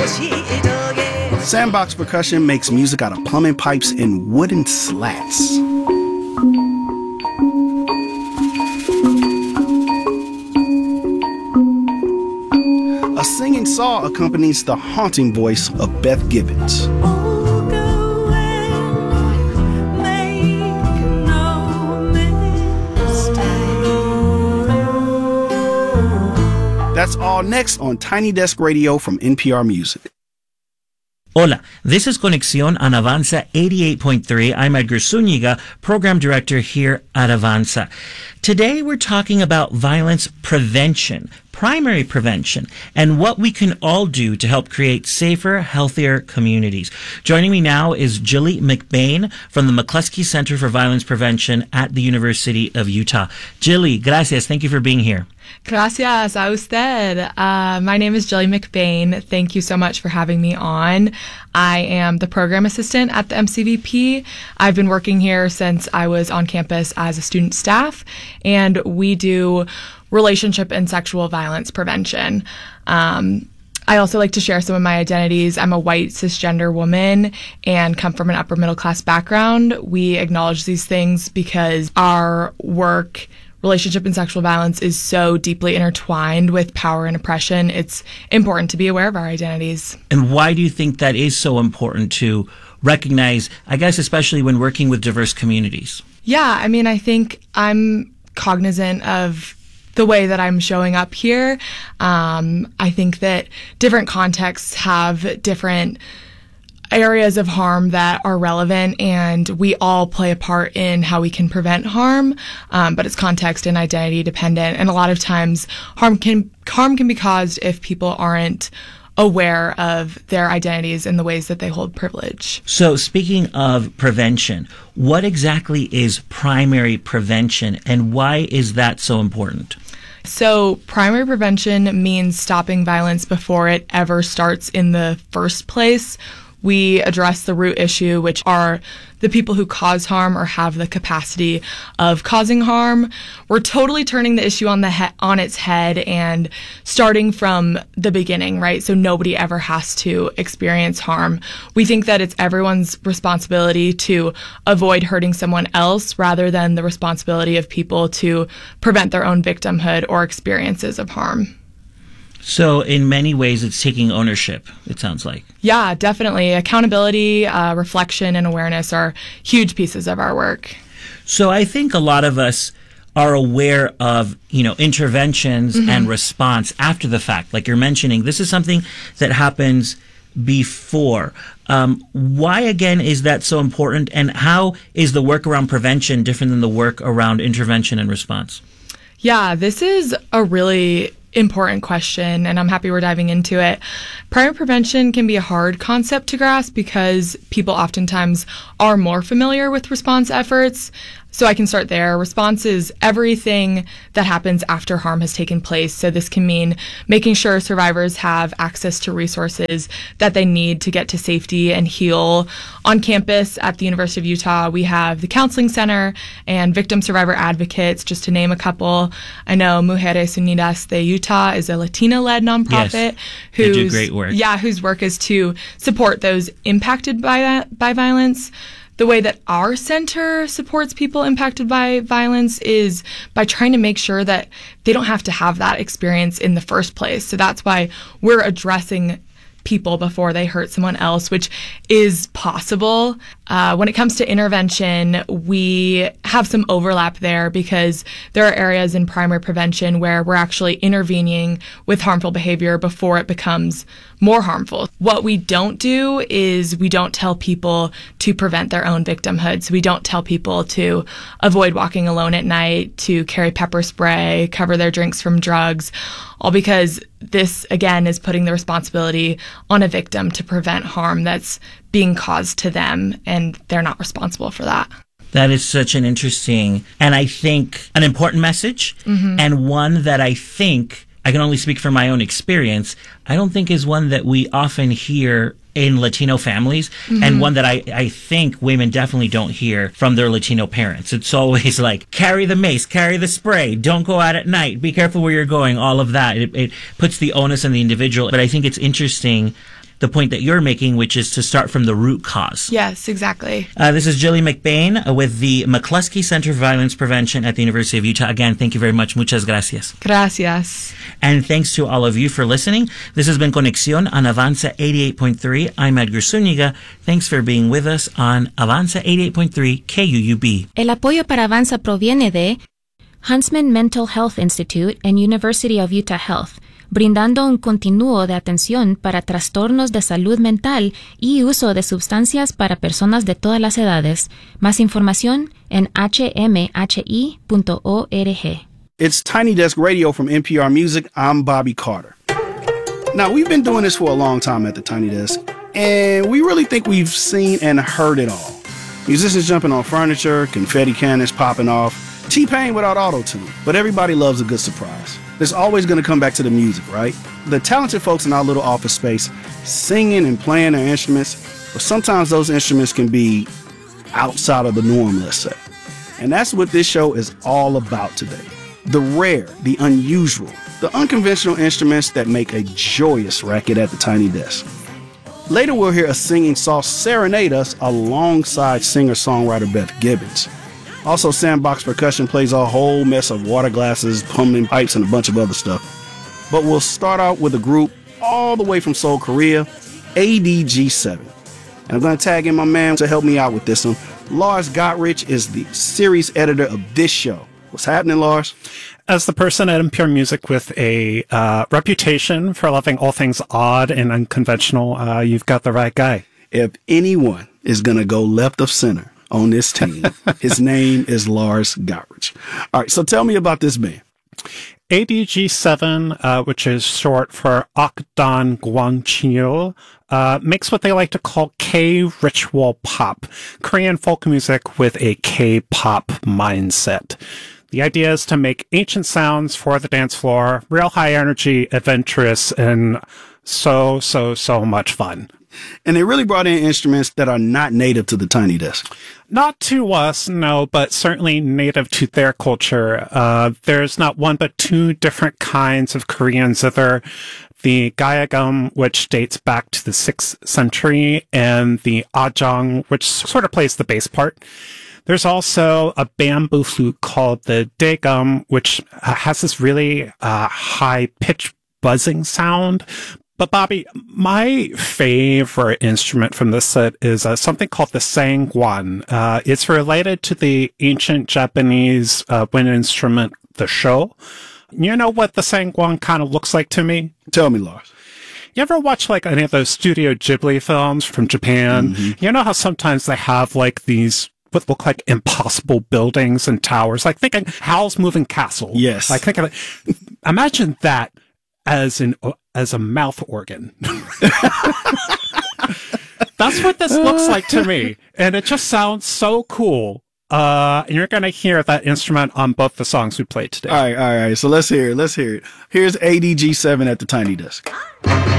Sandbox Percussion makes music out of plumbing pipes and wooden slats. A singing saw accompanies the haunting voice of Beth Gibbons. That's all next on Tiny Desk Radio from NPR Music. Hola, this is Conexión on Avanza 88.3. I'm Edgar Zúñiga, Program Director here at Avanza. Today we're talking about violence prevention, primary prevention, and what we can all do to help create safer, healthier communities. Joining me now is Jilly McBain from the McCluskey Center for Violence Prevention at the University of Utah. Jilly, gracias. Thank you for being here. Gracias a usted. My name is Jilly McBain. Thank you so much for having me on. I am the program assistant at the MCVP. I've been working here since I was on campus as a student staff, and we do relationship and sexual violence prevention. I also like to share some of my identities. I'm a white cisgender woman and come from an upper middle class background. We acknowledge these things because our work, relationship and sexual violence, is so deeply intertwined with power and oppression. It's important to be aware of our identities. And why do you think that is so important to recognize, I guess, especially when working with diverse communities? Yeah, I mean, I think I'm cognizant of the way that I'm showing up here. I think that different contexts have different areas of harm that are relevant, and we all play a part in how we can prevent harm, but it's context and identity dependent. And a lot of times harm can be caused if people aren't aware of their identities and the ways that they hold privilege. So speaking of prevention, what exactly is primary prevention, and why is that so important? So primary prevention means stopping violence before it ever starts in the first place. We address the root issue, which are the people who cause harm or have the capacity of causing harm. We're totally turning the issue on its head and starting from the beginning, right? So nobody ever has to experience harm. We think that it's everyone's responsibility to avoid hurting someone else rather than the responsibility of people to prevent their own victimhood or experiences of harm. So in many ways, it's taking ownership, it sounds like. Yeah, definitely. Accountability, reflection, and awareness are huge pieces of our work. So I think a lot of us are aware of, interventions and response after the fact. Like you're mentioning, this is something that happens before. Why, again, is that so important? And how is the work around prevention different than the work around intervention and response? Yeah, this is a really important question, and I'm happy we're diving into it. Primary prevention can be a hard concept to grasp because people oftentimes are more familiar with response efforts. So I can start there. Response is everything that happens after harm has taken place. So this can mean making sure survivors have access to resources that they need to get to safety and heal. On campus at the University of Utah, we have the Counseling Center and Victim Survivor Advocates, just to name a couple. I know Mujeres Unidas de Utah is a Latina-led nonprofit they do great work. Yeah, whose work is to support those impacted by violence. The way that our center supports people impacted by violence is by trying to make sure that they don't have to have that experience in the first place. So that's why we're addressing people before they hurt someone else, which is possible. When it comes to intervention, we have some overlap there because there are areas in primary prevention where we're actually intervening with harmful behavior before it becomes more harmful. What we don't do is we don't tell people to prevent their own victimhood. So we don't tell people to avoid walking alone at night, to carry pepper spray, cover their drinks from drugs, all because this, again, is putting the responsibility on a victim to prevent harm that's being caused to them, and they're not responsible for that. That is such an interesting, and I think an important message, and one that I think, I can only speak from my own experience, I don't think is one that we often hear in Latino families, and one that I think women definitely don't hear from their Latino parents. It's always like, carry the mace, carry the spray, don't go out at night, be careful where you're going, all of that. It puts the onus on the individual. But I think it's interesting the point that you're making, which is to start from the root cause. Yes, exactly. This is Jilly McBain with the McCluskey Center for Violence Prevention at the University of Utah. Again, thank you very much. Muchas gracias. Gracias. And thanks to all of you for listening. This has been Conexión on Avanza 88.3. I'm Edgar Zúñiga. Thanks for being with us on Avanza 88.3 KUUB. El apoyo para Avanza proviene de Huntsman Mental Health Institute and University of Utah Health, brindando un continuo de atención para trastornos de salud mental y uso de sustancias para personas de todas las edades. Más información en hmhi.org. It's Tiny Desk Radio from NPR Music. I'm Bobby Carter. Now, we've been doing this for a long time at the Tiny Desk, and we really think we've seen and heard it all. Musicians jumping on furniture, confetti cannons popping off, T-Pain without auto-tune. But everybody loves a good surprise. There's always going to come back to the music, right? The talented folks in our little office space singing and playing their instruments, but sometimes those instruments can be outside of the norm, let's say. And that's what this show is all about today. The rare, the unusual, the unconventional instruments that make a joyous racket at the Tiny Desk. Later we'll hear a singing saw serenade us alongside singer-songwriter Beth Gibbons. Also, Sandbox Percussion plays a whole mess of water glasses, plumbing pipes, and a bunch of other stuff. But we'll start out with a group all the way from Seoul, Korea, ADG7. And I'm going to tag in my man to help me out with this one. Lars Gottrich is the series editor of this show. What's happening, Lars? As the person at NPR Music with a reputation for loving all things odd and unconventional, you've got the right guy. If anyone is going to go left of center on this team, his name is Lars Gottrich. All right, so tell me about this band. ADG7, which is short for Akdan Gwangchil, makes what they like to call K-ritual pop, Korean folk music with a K-pop mindset. The idea is to make ancient sounds for the dance floor, real high energy, adventurous, and so much fun. And they really brought in instruments that are not native to the Tiny Desk. Not to us, no, but certainly native to their culture. There's not one but two different kinds of Korean zither. The gayagum, which dates back to the 6th century, and the ajong, which sort of plays the bass part. There's also a bamboo flute called the daegum, which has this really high-pitched buzzing sound. But Bobby, my favorite instrument from this set is something called the sangwan. It's related to the ancient Japanese wind instrument, the sho. You know what the sangwan kind of looks like to me? Tell me, Lars. You ever watch like any of those Studio Ghibli films from Japan? Mm-hmm. You know how sometimes they have like these what look like impossible buildings and towers, like thinking Howl's Moving Castle. Yes. Like think of it. Imagine that as a mouth organ. That's what this looks like to me. And it just sounds so cool. And you're going to hear that instrument on both the songs we played today. All right. So let's hear it. Here's ADG7 at the Tiny Desk.